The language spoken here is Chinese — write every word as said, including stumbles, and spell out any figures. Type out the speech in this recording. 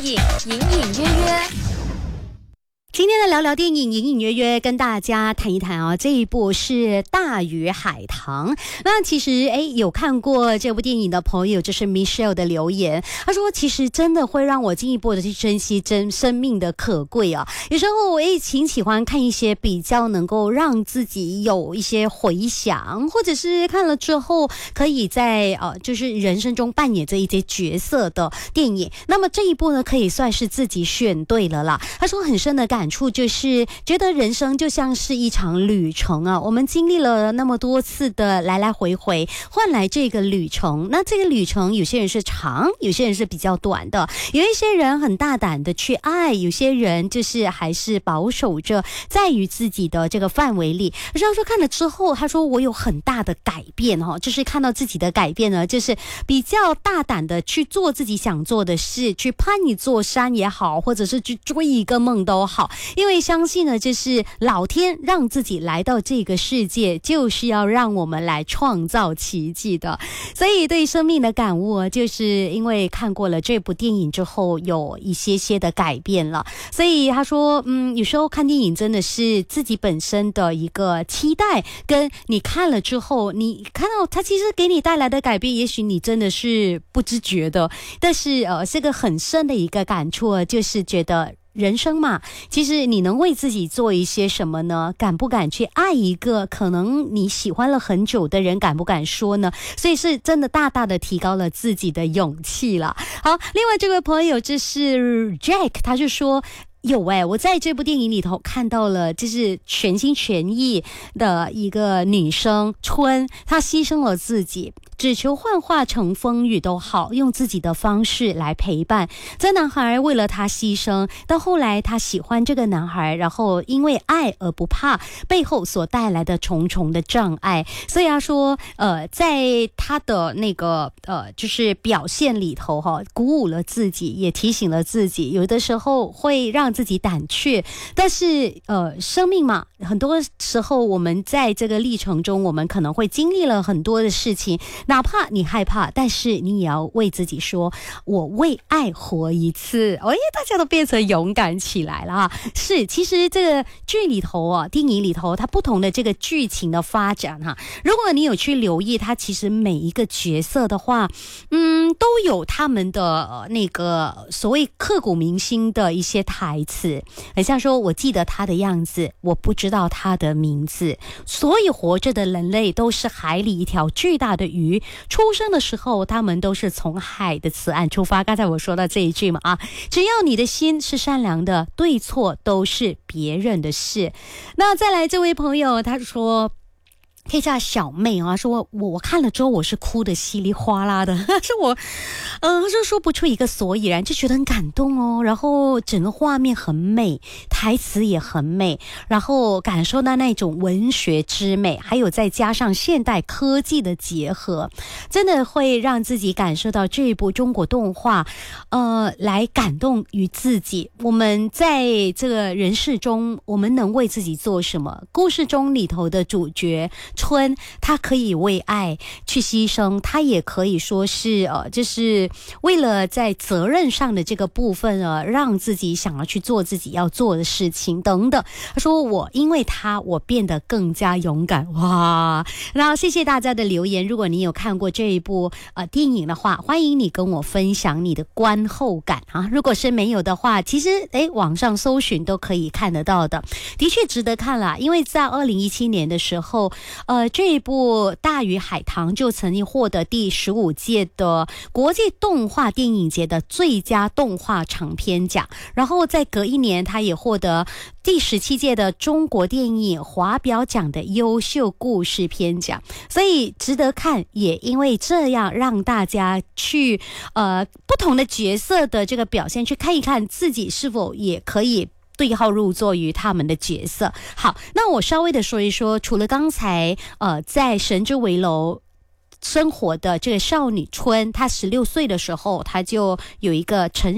影隐隐约约。 今天的聊聊电影隐隐约约跟大家谈一谈啊，这一部是《大鱼海棠》。那其实诶有看过这部电影的朋友，就是 Michelle 的留言，他说其实真的会让我进一步的去珍惜真生命的可贵啊。有时候我也挺喜欢看一些比较能够让自己有一些回想，或者是看了之后可以在呃就是人生中扮演这一些角色的电影。那么这一部呢，可以算是自己选对了啦。他说很深的感触就是觉得人生就像是一场旅程啊，我们经历了那么多次的来来回回，换来这个旅程。那这个旅程有些人是长，有些人是比较短的，有一些人很大胆的去爱，有些人就是还是保守着在于自己的这个范围里。然后说看了之后，他说我有很大的改变哦，就是看到自己的改变呢，就是比较大胆的去做自己想做的事，去攀一座山也好，或者是去追一个梦都好。因为相信呢，就是老天让自己来到这个世界，就是要让我们来创造奇迹的。所以对生命的感悟，就是因为看过了这部电影之后，有一些些的改变了。所以他说，嗯，有时候看电影真的是自己本身的一个期待，跟你看了之后，你看到它其实给你带来的改变，也许你真的是不知觉的，但是呃，这个很深的一个感触，就是觉得人生嘛，其实你能为自己做一些什么呢？敢不敢去爱一个可能你喜欢了很久的人，敢不敢说呢？所以是真的大大的提高了自己的勇气了。好，另外这位朋友就是 Jack， 他就说有哎、欸，我在这部电影里头看到了，就是全心全意的一个女生春，她牺牲了自己，只求幻化成风雨都好，用自己的方式来陪伴。这男孩为了她牺牲，到后来她喜欢这个男孩，然后因为爱而不怕背后所带来的重重的障碍。所以他说，呃，在他的那个呃，就是表现里头哈，鼓舞了自己，也提醒了自己，有的时候会让自己胆怯，但是呃，生命嘛，很多时候我们在这个历程中，我们可能会经历了很多的事情。哪怕你害怕，但是你也要为自己说，我为爱活一次。哎，大家都变成勇敢起来了啊！是，其实这个剧里头啊，电影里头，它不同的这个剧情的发展哈、啊，如果你有去留意，它其实每一个角色的话，嗯，都有他们的、呃、那个所谓刻骨铭心的一些台词，很像说，我记得他的样子，我不知道他的名字。所有活着的人类都是海里一条巨大的鱼。出生的时候，他们都是从海的此岸出发。刚才我说到这一句嘛啊，只要你的心是善良的，对错都是别人的事。那再来这位朋友，他说。可以叫小妹啊，说我我看了之后我是哭得稀里哗啦的，是我，嗯、呃，就说不出一个所以然，就觉得很感动哦。然后整个画面很美，台词也很美，然后感受到那种文学之美，还有再加上现代科技的结合，真的会让自己感受到这一部中国动画，呃，来感动于自己。我们在这个人世中，我们能为自己做什么？故事中里头的主角。春，他可以为爱去牺牲，他也可以说是呃，就是为了在责任上的这个部分呃，让自己想要去做自己要做的事情等等。他说我因为他我变得更加勇敢。哇，然后谢谢大家的留言。如果你有看过这一部呃电影的话，欢迎你跟我分享你的观后感啊。如果是没有的话，其实诶网上搜寻都可以看得到的，的确值得看啦。因为在二零一七年的时候。呃，这一部《大鱼海棠》就曾经获得第十五届的国际动画电影节的最佳动画长片奖，然后在隔一年，他也获得第十七届的中国电影华表奖的优秀故事片奖，所以值得看。也因为这样，让大家去呃不同的角色的这个表现，去看一看自己是否也可以。对号入座于他们的角色。好，那我稍微的说一说，除了刚才呃在神之围楼生活的这个少女春，她十六岁的时候，她就有一个成